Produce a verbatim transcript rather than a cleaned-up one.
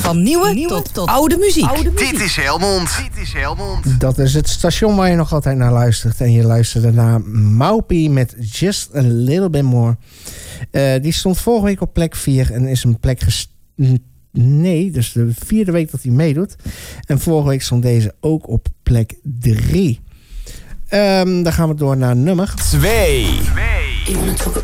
Van nieuwe, nieuwe tot, tot oude muziek. Oude muziek. Dit is Helmond. Dit is Helmond. Dat is het station waar je nog altijd naar luistert. En je luisterde naar Maupie met Just a Little Bit More. Uh, die stond vorige week op plek vier en is een plek gest... Nee, dus de vierde week dat hij meedoet. En vorige week stond deze ook op plek drie. Um, dan gaan we door naar nummer twee. You wanna talk about